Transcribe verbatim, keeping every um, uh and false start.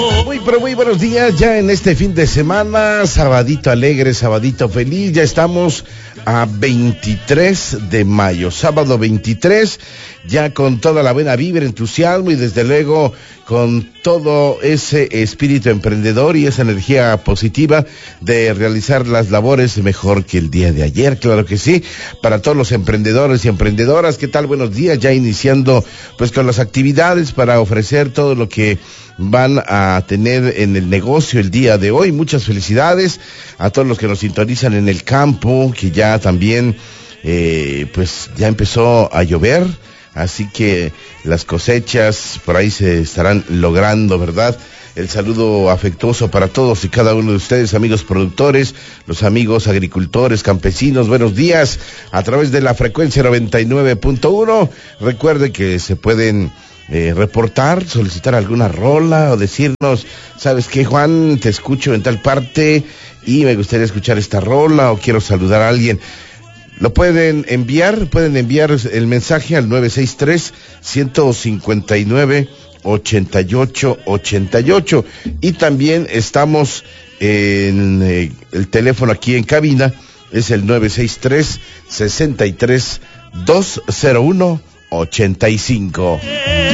Muy, pero muy buenos días ya en este fin de semana, sabadito alegre, sabadito feliz, ya estamos a veintitrés de mayo, sábado veintitrés, ya con toda la buena vibra, entusiasmo y desde luego con todo ese espíritu emprendedor y esa energía positiva de realizar las labores mejor que el día de ayer, claro que sí, para todos los emprendedores y emprendedoras. ¿Qué tal? Buenos días, ya iniciando pues con las actividades para ofrecer todo lo que van a tener en el negocio el día de hoy. Muchas felicidades a todos los que nos sintonizan en el campo, que ya también eh, pues ya empezó a llover, así que las cosechas por ahí se estarán logrando, ¿verdad? El saludo afectuoso para todos y cada uno de ustedes, amigos productores, los amigos agricultores, campesinos, buenos días a través de la frecuencia noventa y nueve punto uno. Recuerde que se pueden Eh, reportar, solicitar alguna rola o decirnos, ¿sabes qué, Juan? Te escucho en tal parte y me gustaría escuchar esta rola o quiero saludar a alguien. Lo pueden enviar, pueden enviar el mensaje al nueve seis tres, uno cinco nueve, ocho ocho ocho ocho y también estamos en eh, el teléfono aquí en cabina, es el nueve seis tres, seis tres, dos cero uno, ocho cinco.